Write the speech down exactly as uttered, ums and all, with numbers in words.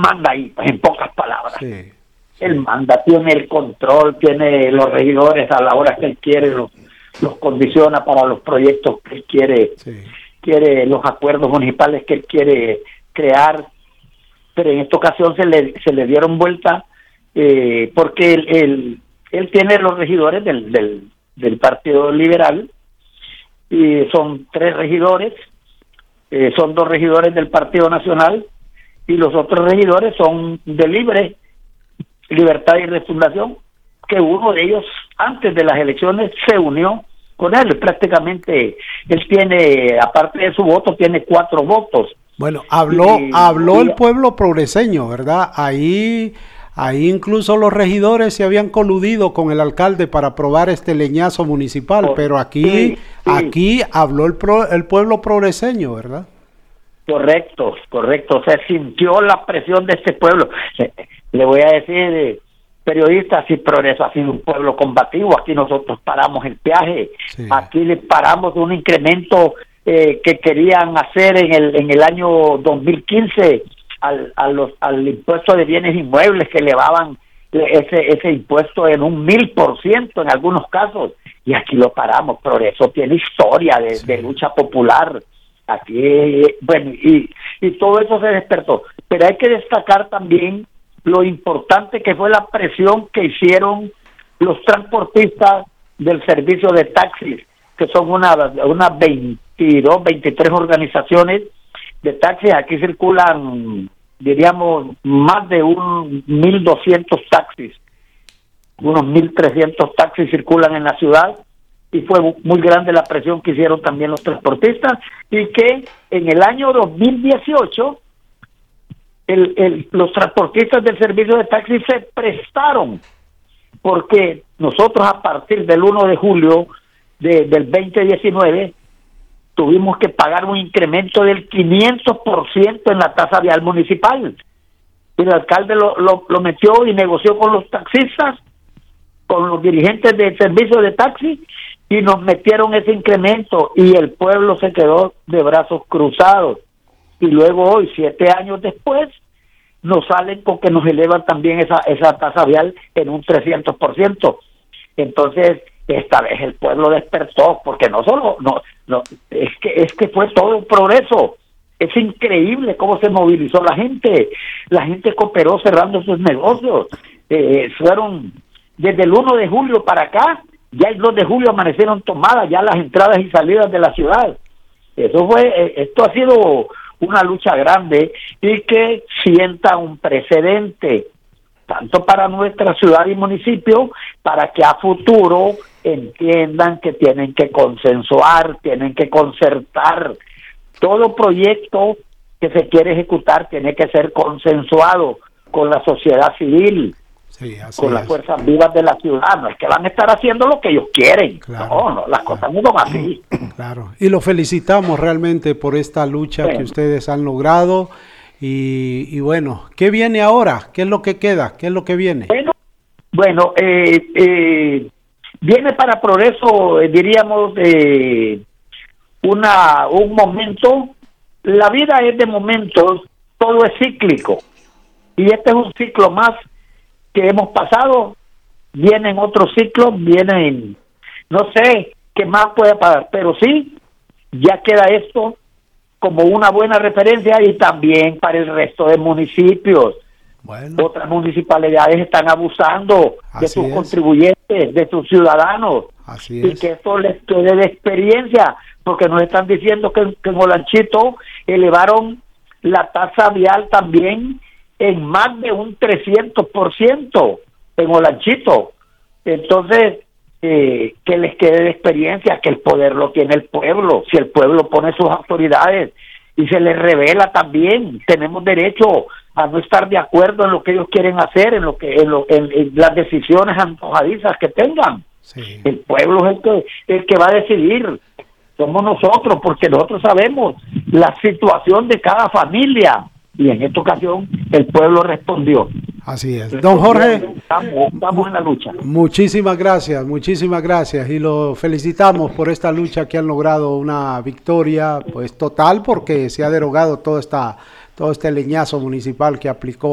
manda ahí, pues, en pocas palabras. Sí, sí. Él manda, tiene el control, tiene los regidores a la hora que él quiere, los, los condiciona para los proyectos que él quiere, Sí. quiere los acuerdos municipales que él quiere crear, pero en esta ocasión se le, se le dieron vuelta eh, porque él, él, él tiene los regidores del, del, del Partido Liberal, y son tres regidores, eh, son dos regidores del Partido Nacional, y los otros regidores son de Libre, Libertad y Refundación, que uno de ellos antes de las elecciones se unió con él. Prácticamente él tiene, aparte de su voto, tiene cuatro votos. Bueno, habló, y, habló y, el pueblo progreseño, ¿verdad? Ahí, ahí incluso los regidores se habían coludido con el alcalde para aprobar este leñazo municipal, por, pero aquí, sí, sí. aquí habló el, pro, el pueblo progreseño, ¿verdad? Correcto, correcto. Se sintió la presión de este pueblo. Le voy a decir, eh, periodistas, si Progreso ha sido un pueblo combativo, aquí nosotros paramos el peaje, sí. Aquí le paramos un incremento eh, que querían hacer en el en el año dos mil quince al, a los, al impuesto de bienes inmuebles, que elevaban ese ese impuesto en un mil por ciento en algunos casos, y aquí lo paramos. Progreso tiene historia de, sí. de lucha popular. Aquí, bueno, y, y todo eso se despertó, pero hay que destacar también lo importante que fue la presión que hicieron los transportistas del servicio de taxis, que son una, unas veintidós, veintitrés organizaciones de taxis. Aquí circulan, diríamos, más de un mil doscientos taxis, unos mil trescientos taxis circulan en la ciudad, y fue muy grande la presión que hicieron también los transportistas, y que en el año dos mil dieciocho el, el, los transportistas del servicio de taxi se prestaron, porque nosotros a partir del uno de julio de, del veinte diecinueve tuvimos que pagar un incremento del quinientos por ciento en la tasa vial municipal. Y el alcalde lo, lo, lo metió y negoció con los taxistas, con los dirigentes del servicio de taxi, y nos metieron ese incremento, y el pueblo se quedó de brazos cruzados. Y luego hoy, siete años después, nos salen con que nos elevan también esa esa tasa vial en un trescientos por ciento. Entonces, esta vez el pueblo despertó, porque no solo, no, no es que es que fue todo un progreso. Es increíble cómo se movilizó la gente. La gente cooperó cerrando sus negocios. Eh, fueron desde el uno de julio para acá. Ya el dos de julio amanecieron tomadas ya las entradas y salidas de la ciudad. Eso fue, esto ha sido una lucha grande, y que sienta un precedente, tanto para nuestra ciudad y municipio, para que a futuro entiendan que tienen que consensuar, tienen que concertar. Todo proyecto que se quiere ejecutar tiene que ser consensuado con la sociedad civil, sí, con es. las fuerzas vivas de la ciudad. No es que van a estar haciendo lo que ellos quieren. Claro, no, no, las claro. cosas no son así. Claro, y lo felicitamos realmente por esta lucha bueno. que ustedes han logrado. Y, y bueno, ¿qué viene ahora? ¿Qué es lo que queda? ¿Qué es lo que viene? Bueno, bueno eh, eh, viene para Progreso, eh, diríamos, eh, una un momento. La vida es de momentos, todo es cíclico, y este es un ciclo más que hemos pasado. Vienen otros ciclos, vienen, no sé qué más puede pasar, pero sí, ya queda esto como una buena referencia, y también para el resto de municipios. Bueno. Otras municipalidades están abusando Así de sus es. contribuyentes, de sus ciudadanos. Así y es. que esto les quede de experiencia, porque nos están diciendo que, que en Olanchito elevaron la tasa vial también en más de un trescientos por ciento en Olanchito. Entonces, eh, que les quede de experiencia, que el poder lo tiene el pueblo. Si el pueblo pone sus autoridades y se les revela también, tenemos derecho a no estar de acuerdo en lo que ellos quieren hacer, en lo que en, lo, en, en las decisiones antojadizas que tengan. Sí. El pueblo es el que, el que va a decidir. Somos nosotros, porque nosotros sabemos la situación de cada familia, y en esta ocasión el pueblo respondió. Así es. Don Jorge, estamos, estamos en la lucha. Muchísimas gracias, muchísimas gracias, y lo felicitamos por esta lucha que han logrado una victoria pues total, porque se ha derogado todo esta todo este leñazo municipal que aplicó